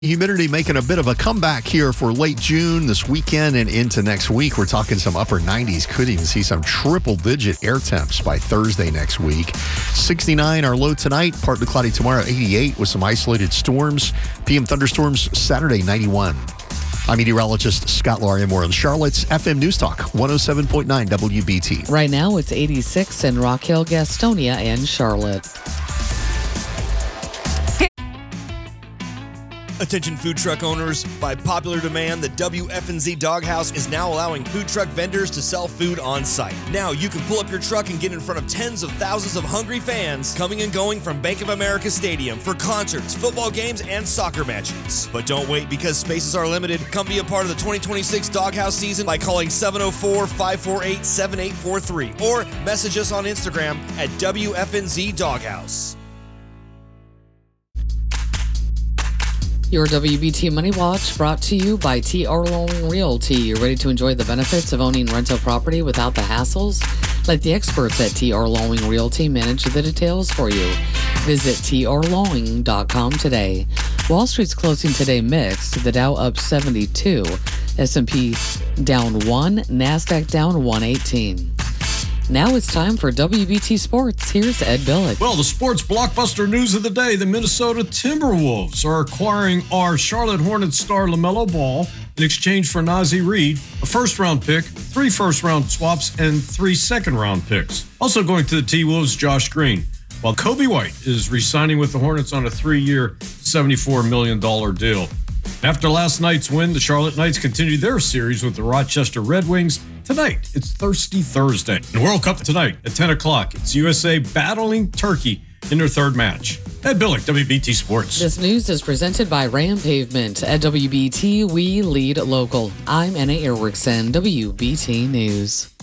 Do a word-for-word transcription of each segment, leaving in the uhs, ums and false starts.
Humidity making a bit of a comeback here for late June, this weekend, and into next week. We're talking some upper nineties. Could even see some triple-digit air temps by Thursday next week. sixty-nine our low tonight. Partly cloudy tomorrow, eighty-eight with some isolated storms. P M thunderstorms Saturday, ninety-one. I'm meteorologist Scott Laria Moore in Charlotte's F M News Talk, one oh seven point nine W B T. Right now, it's eighty-six in Rock Hill, Gastonia, and Charlotte. Attention food truck owners, by popular demand, the W F N Z Doghouse is now allowing food truck vendors to sell food on site. Now you can pull up your truck and get in front of tens of thousands of hungry fans coming and going from Bank of America Stadium for concerts, football games, and soccer matches. But don't wait, because spaces are limited. Come be a part of the twenty twenty-six Doghouse season by calling seven oh four, five four eight, seven eight four three or message us on Instagram at W F N Z Doghouse. Your W B T Money Watch brought to you by T R Long Realty. You're ready to enjoy the benefits of owning rental property without the hassles? Let the experts at T R Long Realty manage the details for you. Visit T R Lowing dot com today. Wall Street's closing today mixed. The Dow up seventy-two, S and P down one, NASDAQ down one eighteen. Now it's time for W B T Sports. Here's Ed Billick. Well, the sports blockbuster news of the day, the Minnesota Timberwolves are acquiring our Charlotte Hornets star LaMelo Ball in exchange for Nazi Reed, a first-round pick, three first-round swaps, and three second-round picks. Also going to the T-Wolves, Josh Green, while Kobe White is re-signing with the Hornets on a three-year, seventy-four million dollars deal. After last night's win, the Charlotte Knights continue their series with the Rochester Red Wings. Tonight, it's Thirsty Thursday. The World Cup tonight at ten o'clock. It's U S A battling Turkey in their third match. Ed Billick, W B T Sports. This news is presented by Ram Pavement. At W B T, we lead local. I'm Anna Erickson, W B T News.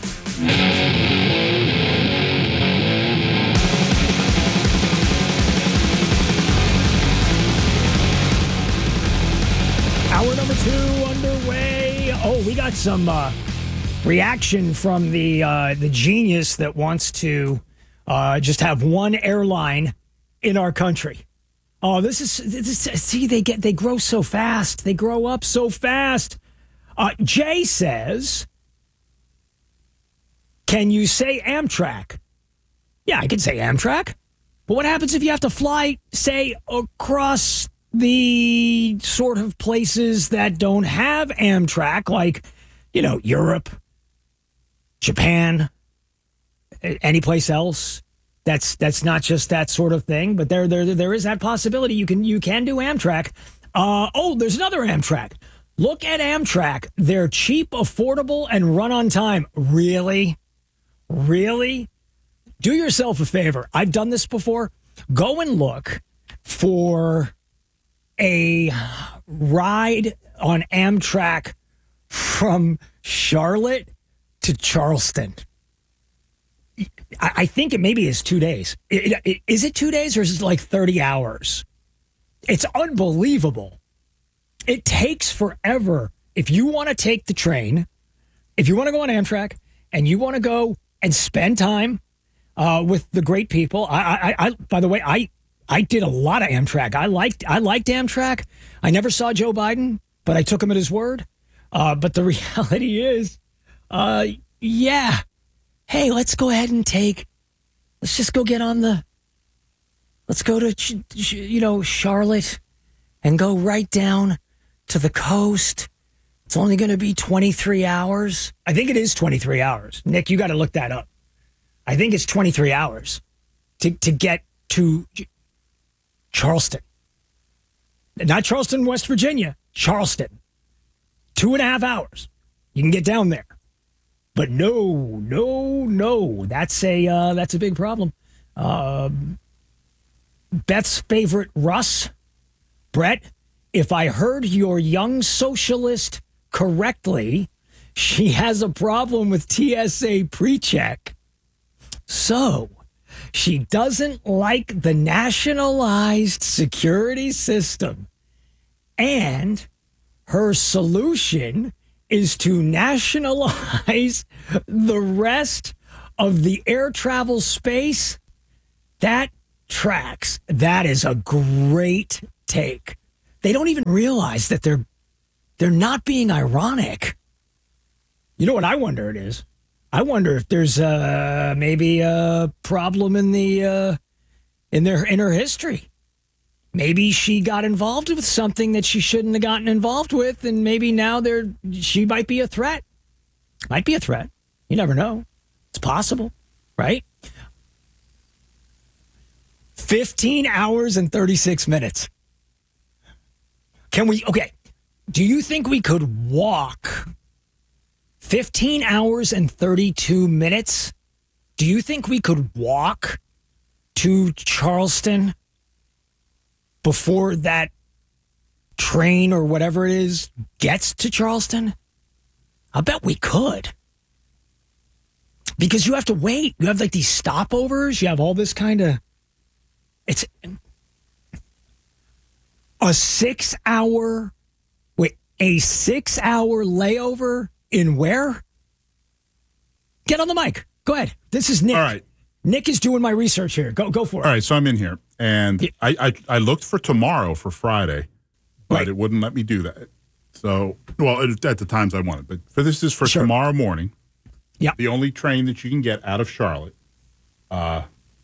Hour number two underway. Oh, we got some uh, reaction from the uh, the genius that wants to uh, just have one airline in our country. Oh, this is this, see they get they grow so fast. They grow up so fast. Uh, Jay says, "Can you say Amtrak?" Yeah, I can say Amtrak. But what happens if you have to fly, say, across the sort of places that don't have Amtrak, like, you know, Europe, Japan, any place else? That's that's not just that sort of thing, but there there there is that possibility. You can you can do Amtrak. Uh, oh, there's another Amtrak. Look at Amtrak. They're cheap, affordable, and run on time. Really? Really? Do yourself a favor. I've done this before. Go and look for a ride on Amtrak from Charlotte to Charleston. I, I think it maybe is two days. It, it, is it two days or is it like thirty hours? It's unbelievable. It takes forever. If you want to take the train, if you want to go on Amtrak and you want to go and spend time uh, with the great people. I, I, I, by the way, I, I did a lot of Amtrak. I liked I liked Amtrak. I never saw Joe Biden, but I took him at his word. Uh, but the reality is, uh, yeah, hey, let's go ahead and take, let's just go get on the, let's go to, you know, Charlotte and go right down to the coast. It's only going to be twenty-three hours. I think it is twenty-three hours. Nick, you got to look that up. I think it's twenty-three hours to, to get to Charleston. Not Charleston, West Virginia. Charleston. Two and a half hours. You can get down there. But no, no, no. That's a uh, that's a big problem. Uh, Beth's favorite Russ, Brett, if I heard your young socialist correctly, she has a problem with T S A pre-check. So she doesn't like the nationalized security system. And her solution is to nationalize the rest of the air travel space. That tracks. That is a great take. they don't even realize that they're they're not being ironic. You know what I wonder it is? I wonder if there's uh, maybe a problem in the uh, in their in her history. Maybe she got involved with something that she shouldn't have gotten involved with, and maybe now they're she might be a threat. Might be a threat. You never know. It's possible, right? fifteen hours and thirty-six minutes. Can we, okay, do you think we could walk fifteen hours and thirty-two minutes? Do you think we could walk to Charleston before that train or whatever it is gets to Charleston? I bet we could. Because you have to wait. You have like these stopovers. You have all this kind of, it's a six hour, wait, a six hour layover in where? Get on the mic. Go ahead. This is Nick. All right. Nick is doing my research here. Go go for it. All right, so I'm in here, and Yeah. I, I I looked for tomorrow for Friday, but Right. it wouldn't let me do that. So, well, it, at the times I wanted, but for this is for Sure. tomorrow morning. Yeah. The only train that you can get out of Charlotte, uh,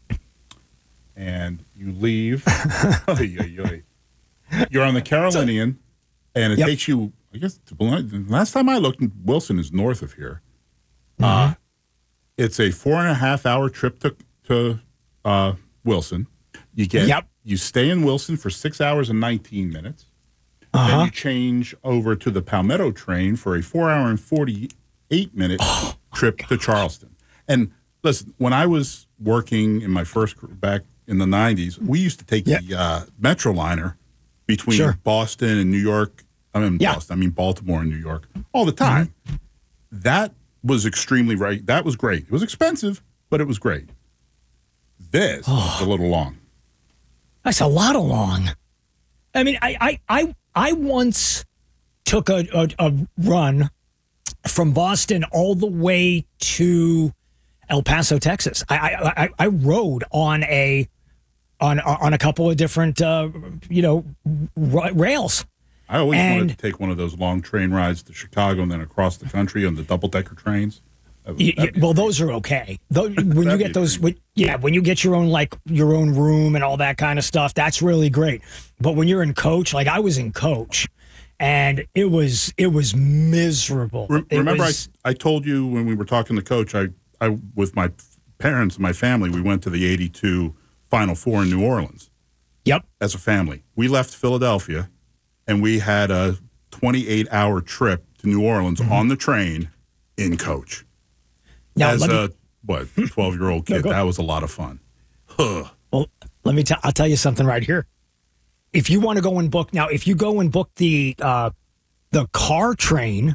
and you leave. Oy, oy, oy. You're on the Carolinian, and it Yep. takes you. I guess to, last time I looked, Wilson is north of here. Mm-hmm. Uh, it's a four and a half hour trip to to uh, Wilson. You get Yep. you stay in Wilson for six hours and nineteen minutes. Uh-huh. Then you change over to the Palmetto train for a four hour and forty eight minute Oh, trip to Charleston. And listen, when I was working in my first career back in the nineties, we used to take Yeah. the uh, Metroliner between Sure. Boston and New York. I mean, Yeah. Boston. I mean Baltimore and New York all the time. That was extremely right. That was great. It was expensive, but it was great. This Oh. is a little long. That's a lot of long. I mean, I I I, I once took a, a, a run from Boston all the way to El Paso, Texas. I I, I, I rode on a on on a couple of different uh, you know ra- rails. I always And- wanted to take one of those long train rides to Chicago and then across the country on the double decker trains. That would- Y- y- that'd be- well, those are okay. Though, when you That'd get be those, great. when, yeah, when you get your own like your own room and all that kind of stuff, that's really great. But when you're in coach, like I was in coach, and it was it was miserable. Re- It remember, was- I, I told you when we were talking to Coach, I, I with my parents and my family, we went to the eighty-two Final Four in New Orleans Yep. as a family. We left Philadelphia, and we had a twenty-eight hour trip to New Orleans Mm-hmm. on the train in coach. Now as let me, a what twelve year old kid, go. that was a lot of fun. Huh. well, let me tell. I'll tell you something right here. If you want to go and book now, if you go and book the uh, the car train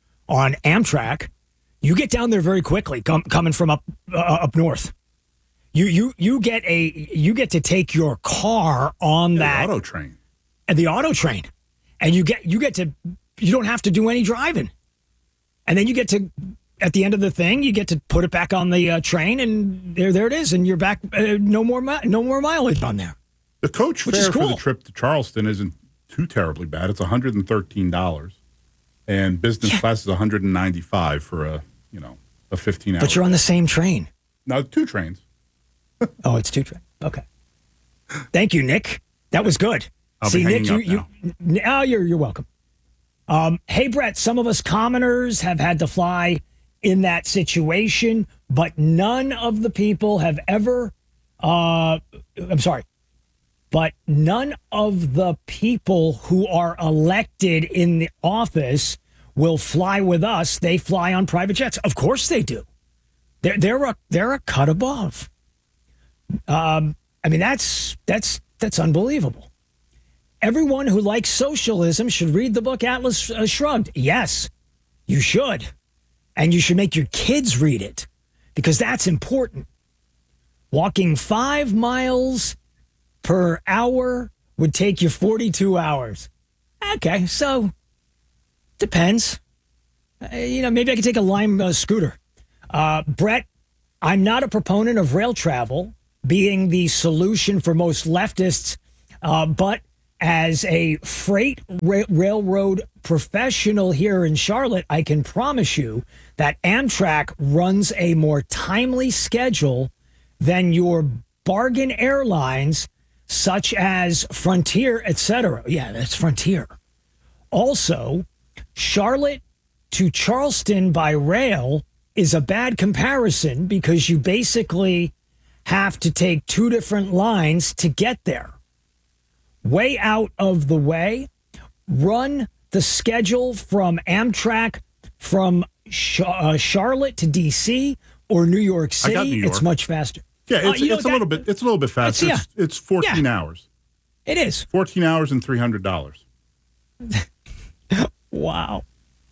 on Amtrak, you get down there very quickly. Com- coming from up uh, up north, you you you get a you get to take your car on The that auto train. and the auto train, and you get you get to you don't have to do any driving, and then you get to at the end of the thing you get to put it back on the uh, train, and there there it is, and you're back. Uh, no more mi- no more mileage on there. The coach Which is fare for cool. the trip to Charleston isn't too terribly bad. It's one hundred thirteen dollars, and business class is one hundred ninety-five for a you know a fifteen hour. But you're on the same train. no two trains. Oh, it's two train. Okay. Thank you, Nick. That was good. I'll See, be Nick, hanging you, up you, n- oh, you're you're welcome. Um, hey, Brett. Some of us commoners have had to fly in that situation, but none of the people have ever. Uh, I'm sorry, but none of the people who are elected in the office will fly with us. They fly on private jets. Of course they do. They're they're a they're a cut above. Um, I mean that's that's that's unbelievable. Everyone who likes socialism should read the book Atlas uh, Shrugged. Yes, you should, and you should make your kids read it because that's important. Walking five miles per hour would take you forty-two hours. Okay, so depends. Uh, you know, maybe I could take a Lime uh, scooter. Uh, Brett, I'm not a proponent of rail travel being the solution for most leftists, uh, but as a freight ra- railroad professional here in Charlotte, I can promise you that Amtrak runs a more timely schedule than your bargain airlines such as Frontier, et cetera. Yeah, that's Frontier. Also, Charlotte to Charleston by rail is a bad comparison because you basically have to take two different lines to get there. Way out of the way, run the schedule from Amtrak from Ch- uh, Charlotte to D C or New York City. I got New York. It's much faster. Yeah, it's, Uh, you know, it's a that- little bit. It's a little bit faster. It's- It's, it's fourteen Yeah. hours. It is. Fourteen hours and three hundred dollars. Wow.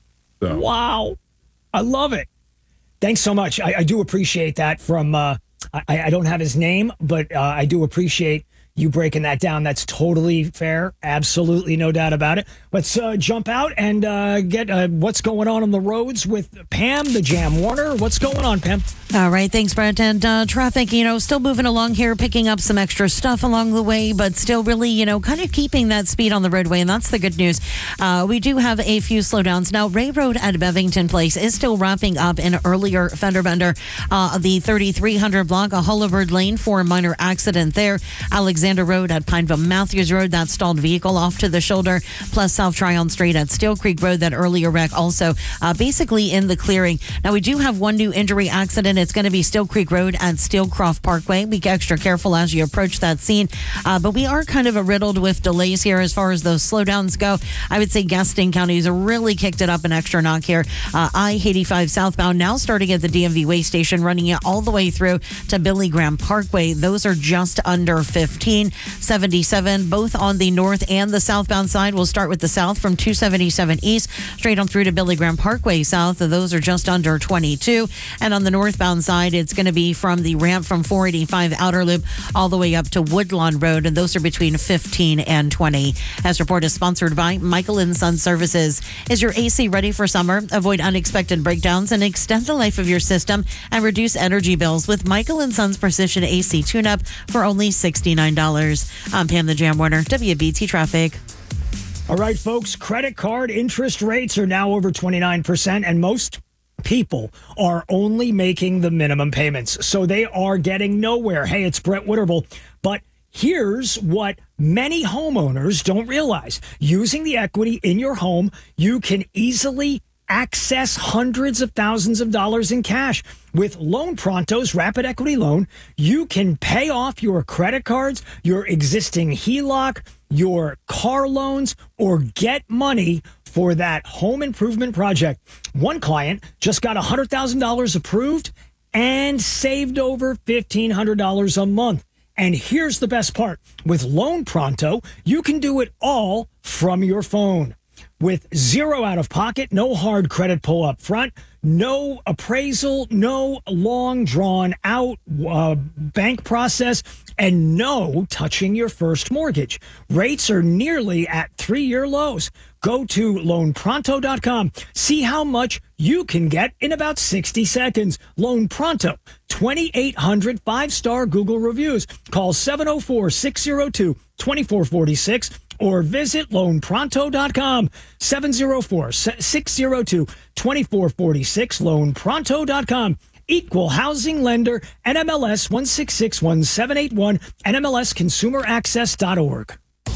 So Wow. I love it. Thanks so much. I, I do appreciate that from, uh, I, I don't have his name, but uh, I do appreciate you breaking that down. That's totally fair. Absolutely, no doubt about it. Let's uh, jump out and uh, get uh, what's going on on the roads with Pam, the Jam Warner. What's going on, Pam? All right, thanks, Brent. And uh, traffic, you know, still moving along here, picking up some extra stuff along the way, but still really, you know, kind of keeping that speed on the roadway, and that's the good news. Uh, we do have a few slowdowns. Now, Ray Road at Bevington Place is still wrapping up an earlier fender bender. Uh, the thirty-three hundred block, a Hullabird Lane for a minor accident there. Alexander Road at Pineville Matthews Road, that stalled vehicle off to the shoulder, plus South Tryon Street at Steel Creek Road, that earlier wreck also uh, basically in the clearing. Now, we do have one new injury accident. It's going to be Steel Creek Road and Steelcroft Parkway. Be extra careful as you approach that scene. Uh, but we are kind of riddled with delays here as far as those slowdowns go. I would say Gaston County's really kicked it up an extra knock here. Uh, I eighty-five southbound now starting at the D M V way station, running it all the way through to Billy Graham Parkway. Those are just under fifteen. seventy-seven, both on the north and the southbound side. We'll start with the south from two seventy-seven east, straight on through to Billy Graham Parkway south. Those are just under twenty-two. And on the northbound side, it's going to be from the ramp from four eighty-five Outer Loop all the way up to Woodlawn Road, and those are between fifteen and twenty. As report is sponsored by Michael and Son Services. Is your A C ready for summer? Avoid unexpected breakdowns and extend the life of your system and reduce energy bills with Michael and Son's Precision A C Tune-Up for only sixty-nine dollars. I'm Pam the Jam Warner, W B T Traffic. All right, folks, credit card interest rates are now over twenty-nine percent, and most people are only making the minimum payments. So they are getting nowhere. Hey, it's Brett Witterble. But here's what many homeowners don't realize. Using the equity in your home, you can easily access hundreds of thousands of dollars in cash. With Loan Pronto's Rapid Equity Loan, you can pay off your credit cards, your existing H E L O C, your car loans, or get money for that home improvement project. One client just got one hundred thousand dollars approved and saved over fifteen hundred dollars a month. And here's the best part. With Loan Pronto, you can do it all from your phone. With zero out of pocket, no hard credit pull up front, no appraisal, no long drawn out uh, bank process, and no touching your first mortgage. Rates are nearly at three-year lows. Go to loan pronto dot com. See how much you can get in about sixty seconds. Loan Pronto, twenty-eight hundred five-star Google reviews. Call seven oh four, six oh two, two four four six or visit loan pronto dot com. seven oh four, six oh two, two four four six, loan pronto dot com. Equal housing lender, N M L S one six six one seven eight one, N M L S consumer access dot org.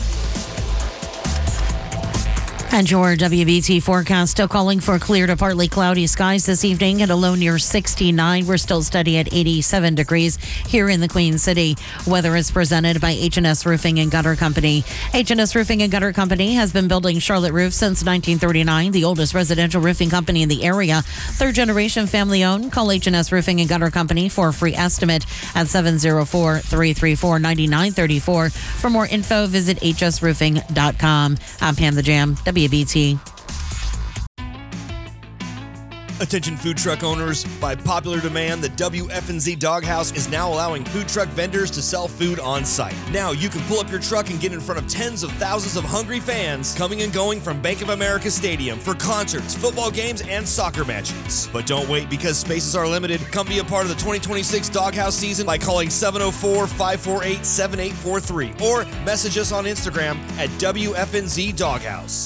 And your W B T forecast still calling for clear to partly cloudy skies this evening at a low near sixty-nine. We're still steady at eighty-seven degrees here in the Queen City. Weather is presented by H and S Roofing and Gutter Company. H and S Roofing and Gutter Company has been building Charlotte roofs since nineteen thirty-nine, the oldest residential roofing company in the area. Third generation family owned. Call H and S Roofing and Gutter Company for a free estimate at seven oh four, three three four, nine nine three four. For more info, visit h s roofing dot com. I'm Pam the Jam, W B T. Attention food truck owners, by popular demand, the W F N Z Doghouse is now allowing food truck vendors to sell food on site. Now you can pull up your truck and get in front of tens of thousands of hungry fans coming and going from Bank of America Stadium for concerts, football games, and soccer matches. But don't wait, because spaces are limited. Come be a part of the twenty twenty-six Doghouse season by calling seven oh four, five four eight, seven eight four three or message us on Instagram at W F N Z Doghouse.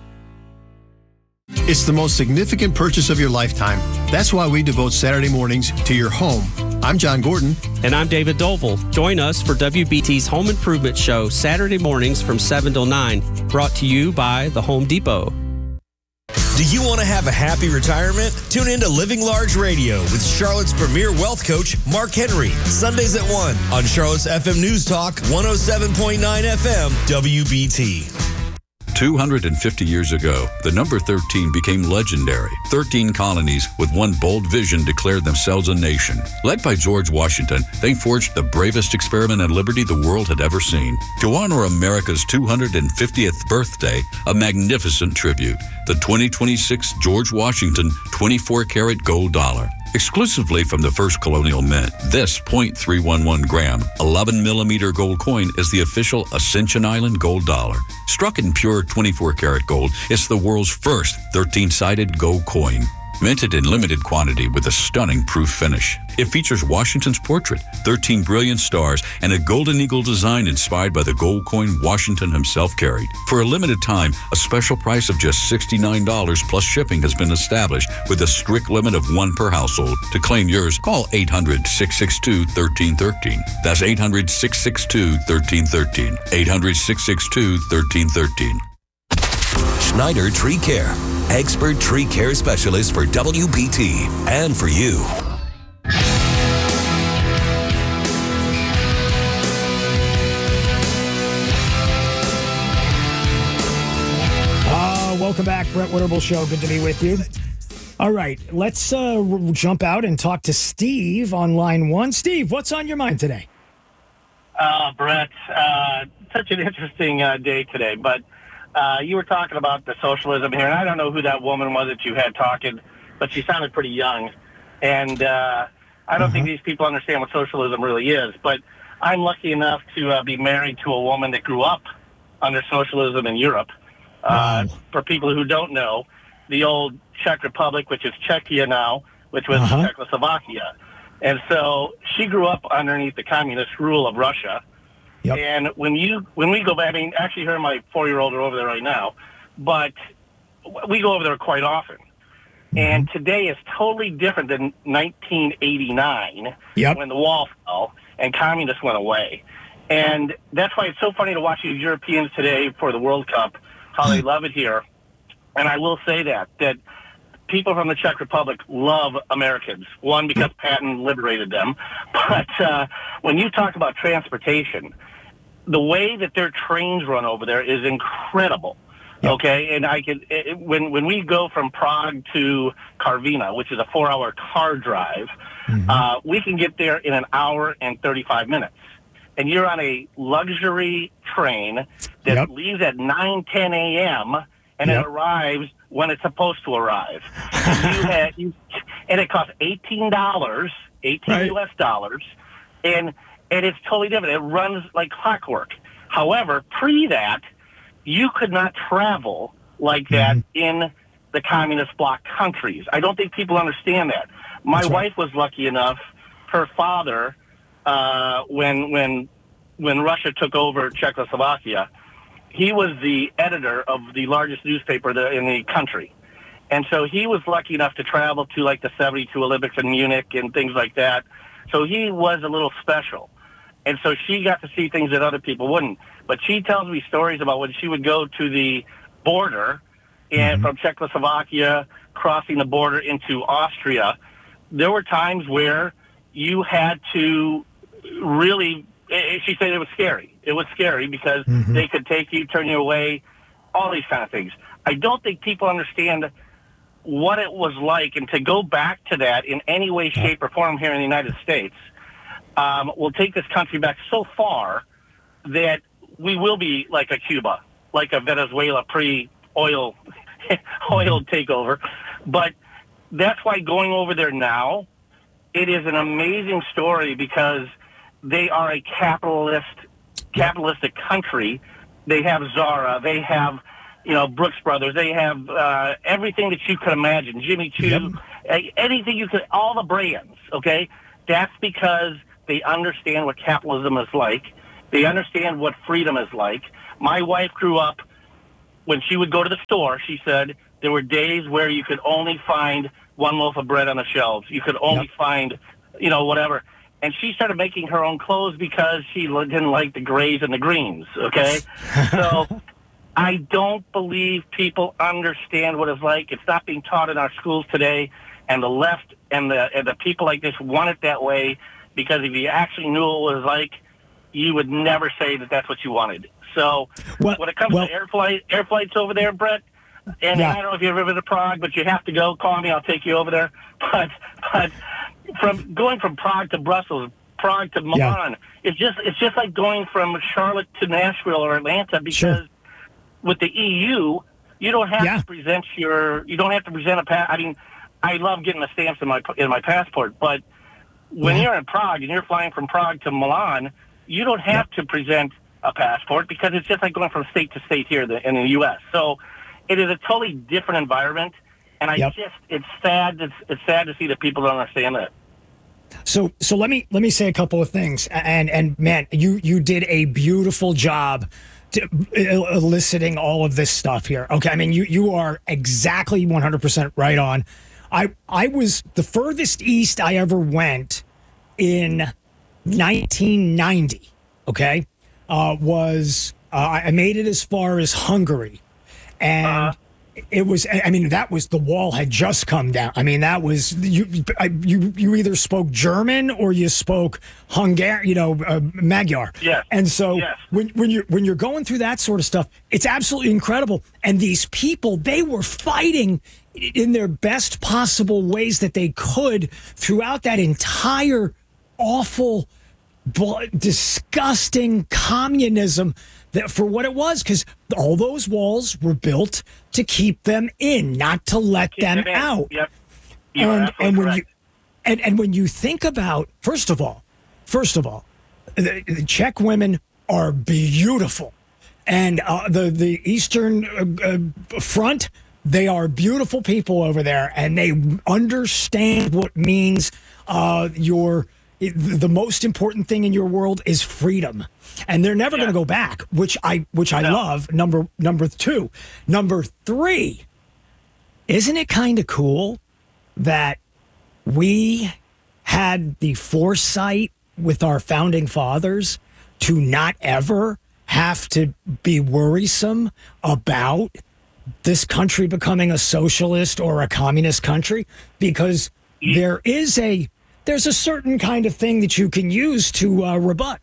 It's the most significant purchase of your lifetime. That's why we devote Saturday mornings to your home. I'm John Gordon. And I'm David Dovell. Join us for W B T's Home Improvement Show Saturday mornings from seven till nine, brought to you by the Home Depot. Do you want to have a happy retirement? Tune in to Living Large Radio with Charlotte's premier wealth coach, Mark Henry, Sundays at one on Charlotte's F M News Talk, one oh seven point nine F M, W B T. two hundred fifty years ago, the number thirteen became legendary. thirteen colonies with one bold vision declared themselves a nation. Led by George Washington, they forged the bravest experiment in liberty the world had ever seen. To honor America's two hundred fiftieth birthday, a magnificent tribute, the twenty twenty-six George Washington twenty-four karat gold dollar. Exclusively from the first colonial mint, this point three one one gram, eleven millimeter gold coin is the official Ascension Island gold dollar. Struck in pure twenty-four karat gold, it's the world's first thirteen-sided gold coin. Minted in limited quantity with a stunning proof finish. It features Washington's portrait, thirteen brilliant stars, and a golden eagle design inspired by the gold coin Washington himself carried. For a limited time, a special price of just sixty-nine dollars plus shipping has been established with a strict limit of one per household. To claim yours, call eight hundred, six six two, one three one three. That's eight hundred, six six two, one three one three. eight hundred, six six two, one three one three. Schneider Tree Care, expert tree care specialist for W B T and for you. Uh, welcome back, Brett Winterble Show. Good to be with you. All right, let's uh, r- jump out and talk to Steve on line one. Steve, what's on your mind today? Uh, Brett, uh, such an interesting uh, day today, but Uh, you were talking about the socialism here, and I don't know who that woman was that you had talking, but she sounded pretty young. And uh, I don't uh-huh. think these people understand what socialism really is. But I'm lucky enough to uh, be married to a woman that grew up under socialism in Europe. Uh, wow. For people who don't know, the old Czech Republic, which is Czechia now, which was uh-huh. Czechoslovakia. And so she grew up underneath the communist rule of Russia. Yep. And when you when we go back, I mean, actually, her and my four-year-old are over there right now, but we go over there quite often. Mm-hmm. And today is totally different than nineteen eighty-nine yep. when the wall fell and communists went away. And that's why it's so funny to watch these Europeans today for the World Cup, how they love it here. And I will say that, that people from the Czech Republic love Americans. One, because Patton liberated them. But uh, when you talk about transportation, the way that their trains run over there is incredible. Yep. Okay, and I could it, when when we go from Prague to Karviná, which is a four-hour car drive, mm-hmm. uh, we can get there in an hour and thirty-five minutes. And you're on a luxury train that yep. leaves at nine ten a.m. and yep. it arrives when it's supposed to arrive. And, you had, you, and it costs eighteen dollars, eighteen right. U S dollars, and and it's totally different. It runs like clockwork. However, pre that, you could not travel like that mm-hmm. in the communist bloc countries. I don't think people understand that. My That's wife right. was lucky enough, her father, uh, when when when Russia took over Czechoslovakia, he was the editor of the largest newspaper in the country. And so he was lucky enough to travel to like the seventy-two Olympics in Munich and things like that. So he was a little special. And so she got to see things that other people wouldn't. But she tells me stories about when she would go to the border and mm-hmm. from Czechoslovakia, crossing the border into Austria. There were times where you had to really, she said it was scary. It was scary because mm-hmm. they could take you, turn you away, all these kind of things. I don't think people understand what it was like, and to go back to that in any way, shape, or form here in the United States um, will take this country back so far that we will be like a Cuba, like a Venezuela pre-oil oil takeover. But that's why going over there now, it is an amazing story because they are a capitalist, capitalistic country. They have Zara, they have, you know, Brooks Brothers, they have uh, everything that you could imagine, Jimmy Choo, yep. anything you could, all the brands, okay? That's because they understand what capitalism is like. They understand what freedom is like. My wife grew up, when she would go to the store, she said there were days where you could only find one loaf of bread on the shelves. You could only yep. find, you know, whatever. And she started making her own clothes because she didn't like the grays and the greens, okay? So I don't believe people understand what it's like. It's not being taught in our schools today, and the left and the and the people like this want it that way because if you actually knew what it was like, you would never say that that's what you wanted. So well, when it comes well, to air flight, air flights over there, Brett, and yeah. I don't know if you've ever been to Prague, but you have to go. Call me, I'll take you over there. But but from going from Prague to Brussels, Prague to Milan, yeah. it's just it's just like going from Charlotte to Nashville or Atlanta because sure. with the E U, you don't have yeah. to present your you don't have to present a pass. I mean, I love getting the stamps in my in my passport, but when yeah. you're in Prague and you're flying from Prague to Milan, you don't have yeah. to present a passport because it's just like going from state to state here in the U S. So it is a totally different environment, and I yep. just it's sad. It's, it's sad to see that people don't understand that. So so let me let me say a couple of things, and and man, you you did a beautiful job to, eliciting all of this stuff here. Okay, I mean you you are exactly one hundred percent right on. I I was the furthest east I ever went in nineteen ninety. Okay, uh, was uh, I made it as far as Hungary, and. Uh-huh. It was, I mean, that was, the wall had just come down. I mean, that was, you you you either spoke German or you spoke Hungarian, you know, uh, Magyar. Yeah. And so yes. when, when you're, when you're going through that sort of stuff, it's absolutely incredible. And these people, they were fighting in their best possible ways that they could throughout that entire awful, disgusting communism that for what it was, because all those walls were built to keep them in, not to let keep them, them out. Yep. You and and when correct. you and, and when you think about, first of all, first of all, the, the Czech women are beautiful, and uh, the the Eastern uh, uh, Front, they are beautiful people over there, and they understand what means uh, your. The most important thing in your world is freedom, and they're never yeah. going to go back, which I which I no. love. Number number two, number three. Isn't it kind of cool that we had the foresight with our founding fathers to not ever have to be worrisome about this country becoming a socialist or a communist country, because yeah. there is a There's a certain kind of thing that you can use to uh, rebut.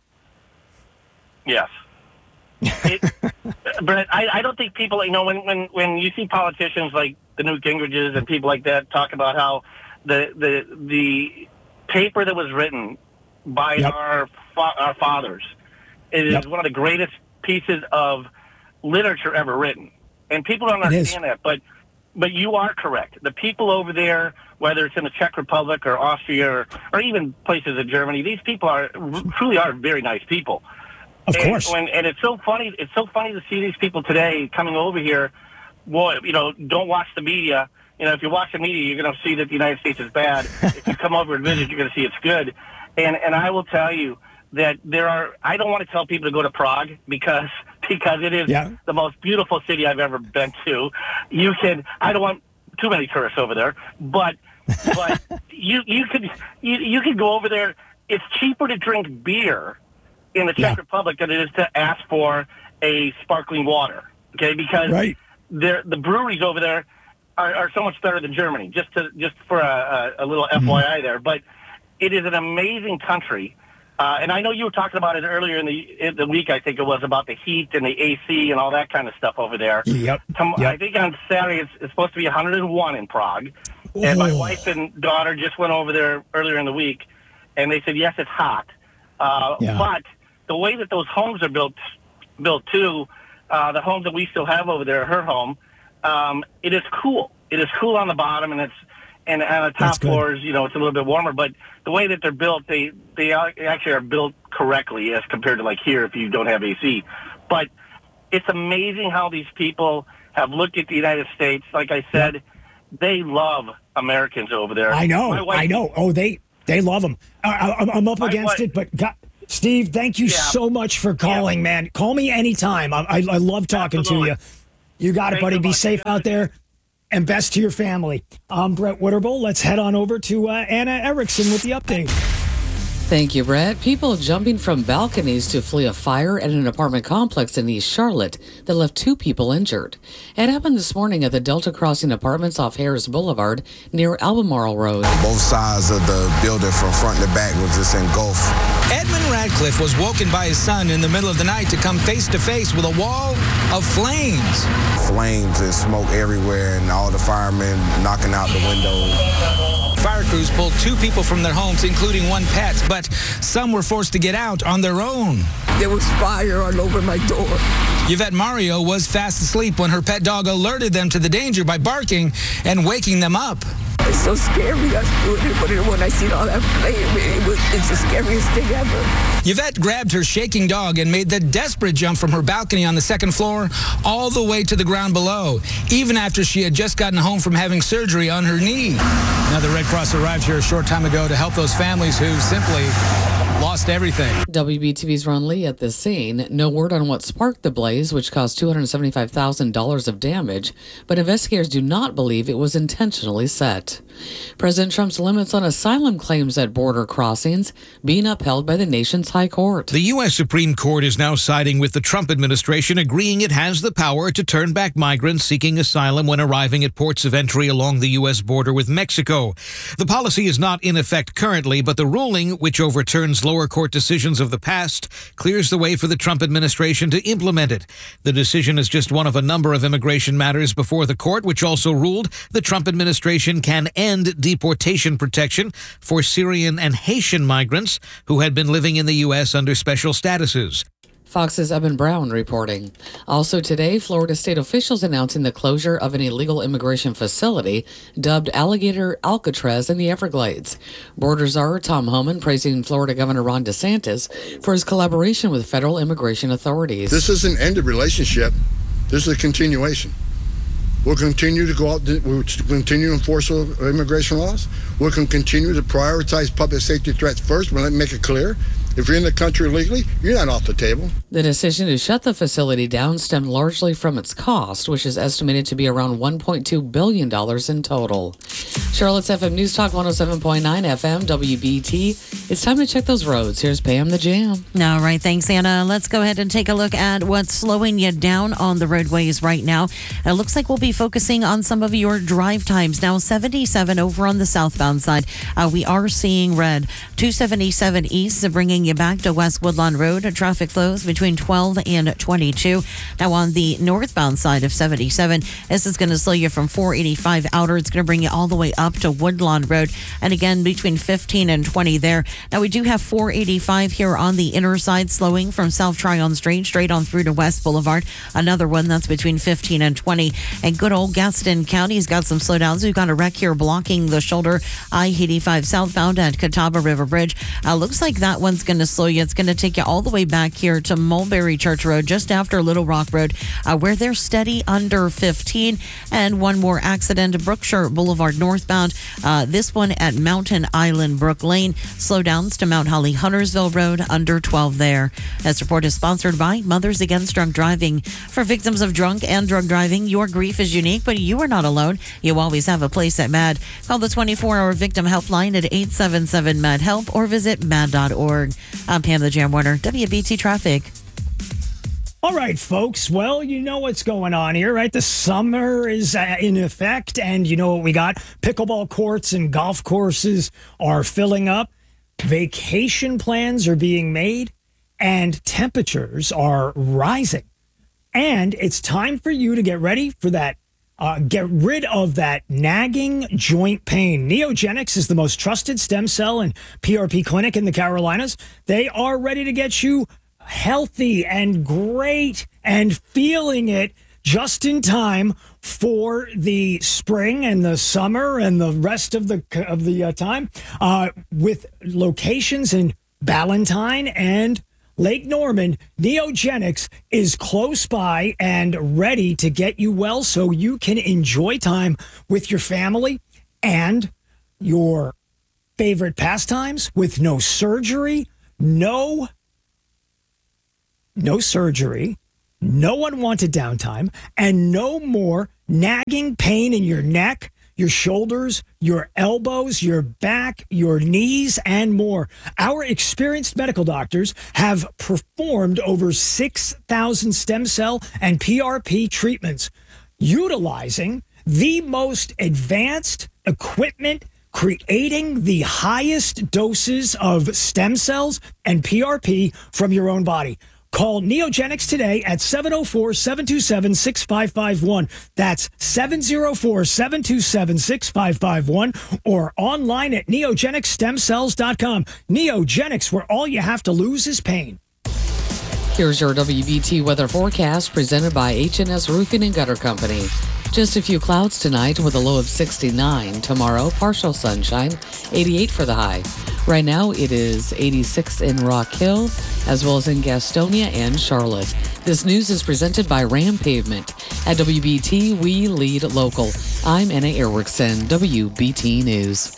Yes. It, but I, I don't think people, you know, when, when, when you see politicians like the Newt Gingriches and people like that talk about how the the the paper that was written by yep. our fa- our fathers is yep. one of the greatest pieces of literature ever written. And people don't understand that, but But you are correct. The people over there, whether it's in the Czech Republic or Austria or, or even places in Germany, these people are truly are very nice people. Of and course. When, and it's so funny. It's so funny to see these people today coming over here. Well, you know, don't watch the media. You know, if you watch the media, you're going to see that the United States is bad. If you come over and visit, you're going to see it's good. And and I will tell you that there are. I don't want to tell people to go to Prague because. Because it is yeah. the most beautiful city I've ever been to. You can, I don't want too many tourists over there, but but you you could you, you could go over there. It's cheaper to drink beer in the Czech yeah. Republic than it is to ask for a sparkling water. Okay, because right. the breweries over there are, are so much better than Germany. Just to just for a, a, a little mm-hmm. F Y I there, but it is an amazing country. Uh, and I know you were talking about it earlier in the in the week, I think it was, about the heat and the A C and all that kind of stuff over there. Yep. Tom- yep. I think on Saturday it's, it's supposed to be one hundred one in Prague. Ooh. And my wife and daughter just went over there earlier in the week, and they said, yes, it's hot. Uh, yeah. But the way that those homes are built, built too, uh, the home that we still have over there, her home, um, it is cool. It is cool on the bottom, and it's and on the top floors, you know, it's a little bit warmer. But the way that they're built, they they actually are built correctly as compared to like here if you don't have A C. But it's amazing how these people have looked at the United States. Like I said, yep. they love Americans over there. I know, wife, I know. Oh, they they love them. I, I, I'm up against wife, it, but God, Steve, thank you yeah. so much for calling, yeah. man. Call me anytime. I, I, I love talking Absolutely. to you. You got it, buddy. Be much. safe out there, and best to your family. I'm Brett Witterbull. Let's head on over to uh, Anna Erickson with the update. Thank you, Brett. People jumping from balconies to flee a fire at an apartment complex in East Charlotte that left two people injured. It happened this morning at the Delta Crossing Apartments off Harris Boulevard near Albemarle Road. Both sides of the building from front to back was just engulfed. Edmund Radcliffe was woken by his son in the middle of the night to come face to face with a wall of flames. Flames and smoke everywhere and all the firemen knocking out the windows. Fire crews pulled two people from their homes, including one pet, but some were forced to get out on their own. There was fire all over my door. Yvette Mario was fast asleep when her pet dog alerted them to the danger by barking and waking them up. It's so scary. That's good. When I seen all that flame, it was, it's the scariest thing ever. Yvette grabbed her shaking dog and made the desperate jump from her balcony on the second floor all the way to the ground below, even after she had just gotten home from having surgery on her knee. Now, the Red Cross arrived here a short time ago to help those families who simply lost everything. W B T V's Ron Lee at the scene. No word on what sparked the blaze, which caused two hundred seventy-five thousand dollars of damage, but investigators do not believe it was intentionally set. President Trump's limits on asylum claims at border crossings being upheld by the nation's high court. The U S Supreme Court is now siding with the Trump administration, agreeing it has the power to turn back migrants seeking asylum when arriving at ports of entry along the U S border with Mexico. The policy is not in effect currently, but the ruling, which overturns lower court decisions of the past, clears the way for the Trump administration to implement it. The decision is just one of a number of immigration matters before the court, which also ruled the Trump administration can end deportation protection for Syrian and Haitian migrants who had been living in the U S under special statuses. Fox's Evan Brown reporting. Also today, Florida state officials announcing the closure of an illegal immigration facility dubbed Alligator Alcatraz in the Everglades. Border czar Tom Homan praising Florida Governor Ron DeSantis for his collaboration with federal immigration authorities. This isn't an end of relationship. This is a continuation. We'll continue to go out, we'll continue to enforce immigration laws. We'll continue to prioritize public safety threats first. We'll make it clear. If you're in the country legally, you're not off the table. The decision to shut the facility down stemmed largely from its cost, which is estimated to be around one point two billion dollars in total. Charlotte's F M News Talk one oh seven point nine F M, W B T. It's time to check those roads. Here's Pam the Jam. All right, thanks, Anna. Let's go ahead and take a look at what's slowing you down on the roadways right now. It looks like we'll be focusing on some of your drive times. Now, seventy-seven over on the southbound side, uh, we are seeing red. two seventy-seven east, bringing you back to West Woodlawn Road. Traffic flows between twelve and twenty-two. Now, on the northbound side of seventy-seven, this is going to slow you from four eighty-five outer. It's going to bring you all the way up to Woodlawn Road. And again, between fifteen and twenty there. Now, we do have four eighty-five here on the inner side, slowing from South Tryon Street straight on through to West Boulevard. Another one that's between fifteen and twenty. And good old Gaston County's got some slowdowns. We've got a wreck here blocking the shoulder I eighty-five southbound at Catawba River Bridge. Uh, looks like that one's going to slow you. It's going to take you all the way back here to Mulberry Church Road, just after Little Rock Road, uh, where they're steady under fifteen. And one more accident, Brookshire Boulevard northbound. Uh, this one at Mountain Island Brook Lane. Slowdowns to Mount Holly Huntersville Road, under twelve there. This report is sponsored by Mothers Against Drunk Driving. For victims of drunk and drug driving, your grief is unique, but you are not alone. You always have a place at MAD. Call the twenty-four hour victim helpline at eight seven seven MAD HELP or visit mad dot org. I'm Pam the Jam Warner, W B T Traffic. All right, folks. Well, you know what's going on here, right? The summer is uh, in effect, and you know what we got? Pickleball courts and golf courses are filling up. Vacation plans are being made, and temperatures are rising. And it's time for you to get ready for that. Uh, get rid of that nagging joint pain. Neogenics is the most trusted stem cell and P R P clinic in the Carolinas. They are ready to get you healthy and great and feeling it just in time for the spring and the summer and the rest of the of the uh, time, uh, with locations in Ballantyne and Lake Norman. Neogenics is close by and ready to get you well so you can enjoy time with your family and your favorite pastimes with no surgery, no, no surgery, no unwanted downtime, and no more nagging pain in your neck, your shoulders, your elbows, your back, your knees, and more. Our experienced medical doctors have performed over six thousand stem cell and P R P treatments, utilizing the most advanced equipment, creating the highest doses of stem cells and P R P from your own body. Call Neogenics today at seven oh four, seven two seven, six five five one. That's seven oh four, seven two seven, six five five one or online at neogenics stem cells dot com. Neogenics, where all you have to lose is pain. Here's your W B T weather forecast presented by H and S Roofing and Gutter Company. Just a few clouds tonight with a low of sixty-nine. Tomorrow, partial sunshine, eighty-eight for the high. Right now, it is eighty-six in Rock Hill, as well as in Gastonia and Charlotte. This news is presented by Ram Pavement. At W B T, we lead local. I'm Anna Erickson, W B T News.